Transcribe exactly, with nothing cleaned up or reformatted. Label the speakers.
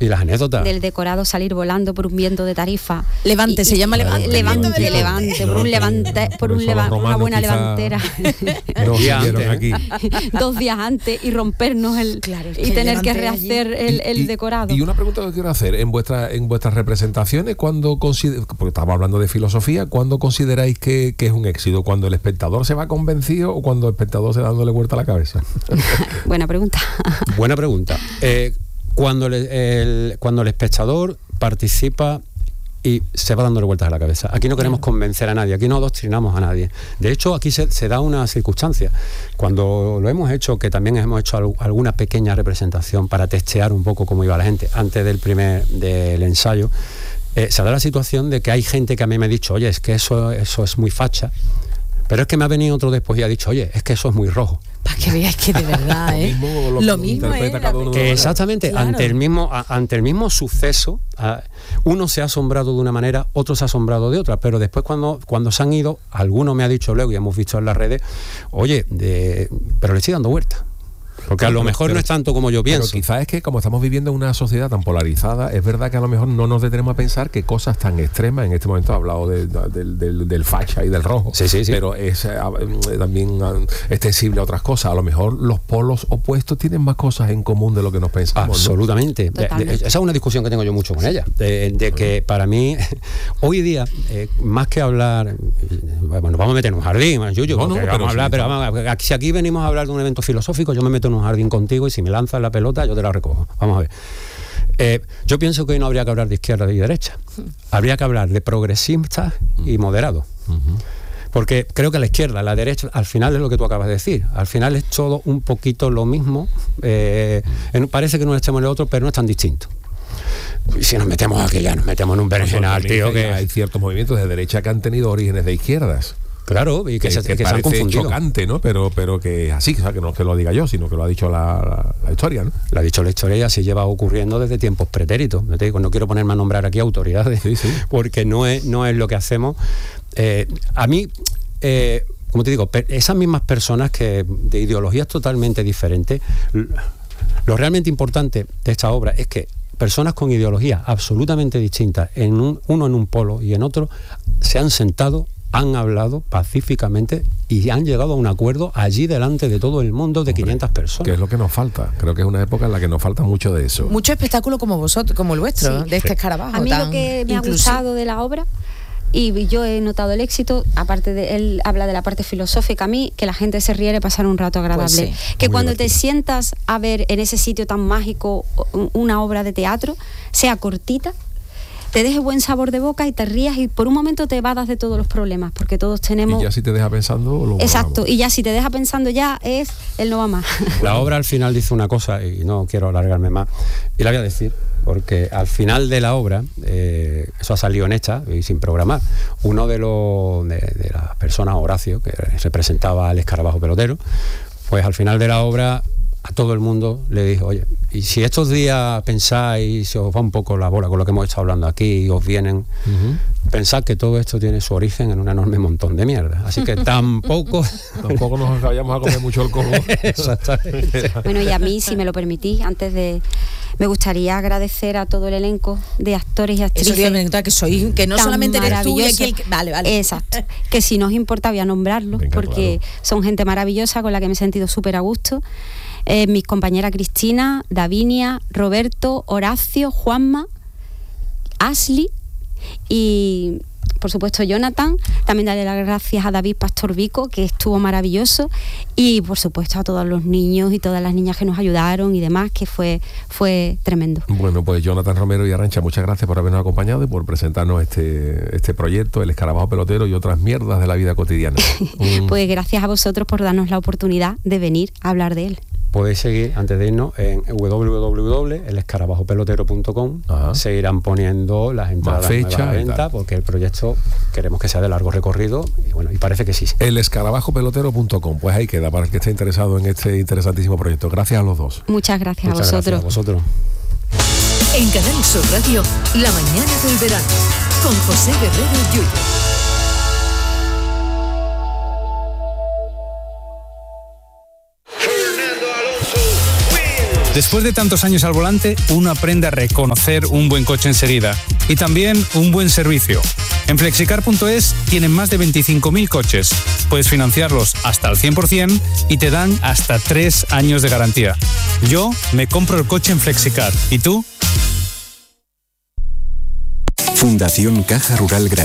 Speaker 1: Y las anécdotas.
Speaker 2: Del decorado salir volando por un viento de Tarifa.
Speaker 3: Levante, y, se llama Levante.
Speaker 2: Levante, levante, levante, por un levante, por un leva, una buena levantera.
Speaker 4: Dos días antes, aquí.
Speaker 2: Dos días antes y rompernos el claro, y que tener que rehacer el, el
Speaker 4: y,
Speaker 2: decorado.
Speaker 4: Y una pregunta que quiero hacer, en vuestra, en vuestras representaciones, ¿cuándo consider, porque estamos hablando de filosofía, ¿cuándo consideráis que, que es un éxito? ¿Cuando el espectador se va convencido o cuando el espectador se da dándole vuelta a la cabeza?
Speaker 2: Buena pregunta.
Speaker 1: Buena pregunta. Eh, Cuando el, el, cuando el espectador participa y se va dándole vueltas a la cabeza. Aquí no queremos convencer a nadie, aquí no adoctrinamos a nadie. De hecho, aquí se, se da una circunstancia. Cuando lo hemos hecho, que también hemos hecho al, alguna pequeña representación para testear un poco cómo iba la gente antes del primer del ensayo, eh, se da la situación de que hay gente que a mí me ha dicho, oye, es que eso, eso es muy facha. Pero es que me ha venido otro después y ha dicho, oye, es que eso es muy rojo.
Speaker 3: Para que veáis que de verdad, ¿eh?
Speaker 4: Lo mismo, lo
Speaker 3: lo mismo es
Speaker 1: que exactamente, claro. ante el mismo a, ante el mismo suceso, a, uno se ha asombrado de una manera, otro se ha asombrado de otra, pero después cuando, cuando se han ido, alguno me ha dicho luego, y hemos visto en las redes, oye, de, pero le estoy dando vuelta. Porque a lo mejor pero, no es tanto como yo pienso.
Speaker 4: Pero quizás es que como estamos viviendo en una sociedad tan polarizada, es verdad que a lo mejor no nos detenemos a pensar que cosas tan extremas, en este momento he hablado de, de, de, del, del facha y del rojo,
Speaker 1: sí, sí, sí.
Speaker 4: pero es eh, también extensible a otras cosas. A lo mejor los polos opuestos tienen más cosas en común de lo que nos pensamos.
Speaker 1: Absolutamente. ¿No? De, de, esa es una discusión que tengo yo mucho con ella, de, de que para mí, hoy día, eh, más que hablar, bueno, vamos a meter en un jardín, Yuyu, no, no, vamos a hablar, sí, pero vamos a, si aquí venimos a hablar de un evento filosófico, yo me meto en un jardín contigo y si me lanzas la pelota yo te la recojo. Vamos a ver. Eh, yo pienso que hoy no habría que hablar de izquierda y derecha. Habría que hablar de progresistas y moderados. Uh-huh. Porque creo que la izquierda, la derecha, al final es lo que tú acabas de decir. Al final es todo un poquito lo mismo. Eh, en, parece que no echamos el otro, pero no es tan distinto. Y si nos metemos aquí ya nos metemos en un berenjenal, tío. Que
Speaker 4: hay ciertos movimientos de derecha que han tenido orígenes de izquierdas.
Speaker 1: Claro, y que, que, se, que, que
Speaker 4: se han
Speaker 1: confundido.
Speaker 4: Chocante, ¿no? Pero, pero que así, o sea, que no es que lo diga yo, sino que lo ha dicho la, la, la historia, ¿no?
Speaker 1: Lo ha dicho la historia y así lleva ocurriendo desde tiempos pretéritos. No te digo, no quiero ponerme a nombrar aquí autoridades, sí, sí. porque no es, no es lo que hacemos. Eh, a mí, eh, como te digo, esas mismas personas que de ideologías totalmente diferentes, lo realmente importante de esta obra es que personas con ideologías absolutamente distintas, en un, uno en un polo y en otro, se han sentado, han hablado pacíficamente y han llegado a un acuerdo allí delante de todo el mundo de Hombre, quinientas personas.
Speaker 4: Que es lo que nos falta. Creo que es una época en la que nos falta mucho de eso.
Speaker 3: Mucho espectáculo como vosotros, como el vuestro, sí. de este sí. escarabajo.
Speaker 2: A mí lo que me inclusivo. ha gustado de la obra, y yo he notado el éxito, aparte de él habla de la parte filosófica, a mí que la gente se ríe y pasar un rato agradable. Pues sí. Que Muy cuando divertido. te sientas a ver en ese sitio tan mágico una obra de teatro, sea cortita, te deje buen sabor de boca y te rías y por un momento te evadas de todos los problemas, porque todos tenemos...
Speaker 4: Y ya si te deja pensando... Lo
Speaker 2: Exacto, y ya si te deja pensando ya es el no va más.
Speaker 1: La obra al final dice una cosa, y no quiero alargarme más, y la voy a decir, porque al final de la obra, eh, eso ha salido en hecha y sin programar, uno de, los, de, de las personas, Horacio, que representaba al escarabajo pelotero, pues al final de la obra... a todo el mundo le dijo, oye, y si estos días pensáis, se os va un poco la bola con lo que hemos estado hablando aquí y os vienen, uh-huh. pensad que todo esto tiene su origen en un enorme montón de mierda. Así que tampoco...
Speaker 4: tampoco nos vayamos a comer mucho el cojo.
Speaker 1: Exactamente.
Speaker 2: Bueno, y a mí, si me lo permitís, antes de... me gustaría agradecer a todo el elenco de actores y actrices.
Speaker 3: Eso te que sois, que no solamente eres tú y aquí el que... Vale, vale.
Speaker 2: Exacto. Que si nos importa voy a nombrarlos, Venga, porque claro. son gente maravillosa con la que me he sentido súper a gusto. Eh, mis compañeras Cristina, Davinia, Roberto, Horacio, Juanma, Ashley y por supuesto Jonathan. También darle las gracias a David Pastor Vico, que estuvo maravilloso, y por supuesto a todos los niños y todas las niñas que nos ayudaron y demás, que fue, fue tremendo.
Speaker 4: Bueno, pues Jonathan Romero y Arantxa, muchas gracias por habernos acompañado y por presentarnos este, este proyecto, El Escarabajo Pelotero y otras mierdas de la vida cotidiana.
Speaker 2: Un... Pues gracias a vosotros por darnos la oportunidad de venir a hablar de él.
Speaker 1: Podéis seguir, antes de irnos, en doble u doble u doble u punto el escarabajo pelotero punto com. Se irán poniendo las entradas
Speaker 4: fecha
Speaker 1: a la venta, porque el proyecto queremos que sea de largo recorrido y bueno, y parece que sí.
Speaker 4: el escarabajo pelotero punto com, pues ahí queda para el que esté interesado en este interesantísimo proyecto. Gracias a los dos.
Speaker 2: Muchas gracias
Speaker 1: Muchas
Speaker 2: a vosotros.
Speaker 1: Gracias a vosotros.
Speaker 5: En Canal Sur Radio, La Mañana del Verano, con José Guerrero Yuyu.
Speaker 6: Después de tantos años al volante, uno aprende a reconocer un buen coche enseguida y también un buen servicio. En flexicar punto es tienen más de veinticinco mil coches. Puedes financiarlos hasta el cien por ciento y te dan hasta tres años de garantía. Yo me compro el coche en Flexicar. ¿Y tú?
Speaker 7: Fundación Caja Rural Granada.